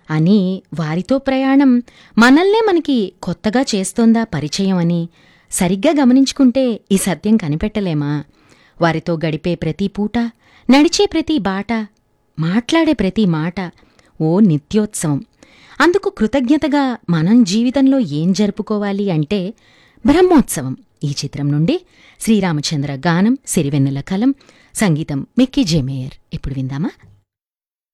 అని వారితో ప్రయాణం మనల్నే మనకి కొత్తగా చేస్తోందా పరిచయం అని సరిగ్గా గమనించుకుంటే ఈ సత్యం కనిపెట్టలేమా? వారితో గడిపే ప్రతి పూట, నడిచే ప్రతి బాట, మాట్లాడే ప్రతి మాట ఓ నిత్యోత్సవం. అందుకు కృతజ్ఞతగా మనం జీవితంలో ఏం జరుపుకోవాలి అంటే బ్రహ్మోత్సవం. ఈ చిత్రం నుండి శ్రీరామచంద్ర గానం, సిరివెన్నెల కలం, సంగీతం మిక్కీ జే మేయర్. ఇప్పుడు విందామా?